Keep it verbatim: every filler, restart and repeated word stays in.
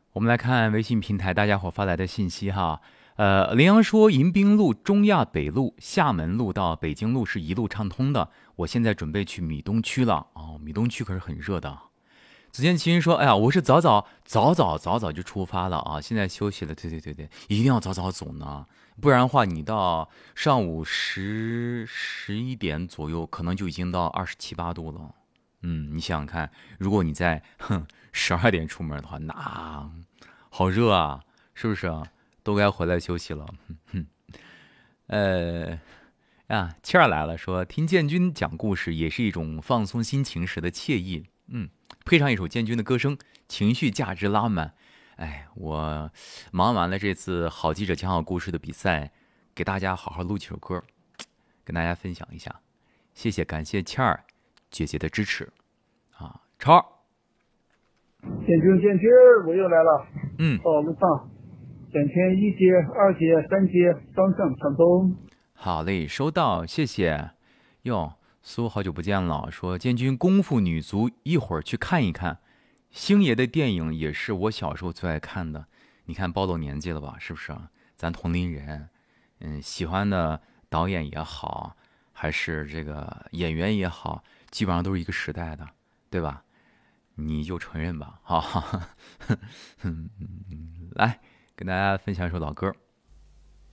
我们来看微信平台大家伙发来的信息哈。呃，林阳说，迎宾路、中亚北路、厦门路到北京路是一路畅通的。我现在准备去米东区了哦，米东区可是很热的。子健奇云说，哎呀，我是早早早早早早就出发了啊，现在休息了。对对对对，一定要早早走呢，不然的话，你到上午十十一点左右，可能就已经到二十七八度了。嗯，你想想看，如果你在哼十二点出门的话，那好热啊，是不是啊？都该回来休息了。哼哼，呃，啊，倩儿来了，说听建军讲故事也是一种放松心情时的惬意。嗯，配上一首建军的歌声，情绪价值拉满。哎，我忙完了这次好记者讲好故事的比赛，给大家好好录几首歌，跟大家分享一下。谢谢，感谢倩儿姐姐的支持啊，超儿。 建军，建军，我又来了。 嗯， 道路上，前天一阶、二阶、三阶双向畅通。 好嘞，收到，谢谢。哟，苏好久不见了，说建军功夫女足一会儿去看一看。星爷的电影也是我小时候最爱看的，你看暴露年纪了吧？是不是啊？咱同龄人，嗯，喜欢的导演也好，还是这个演员也好，基本上都是一个时代的，对吧？你就承认吧，哈哈。嗯，来跟大家分享一首老歌。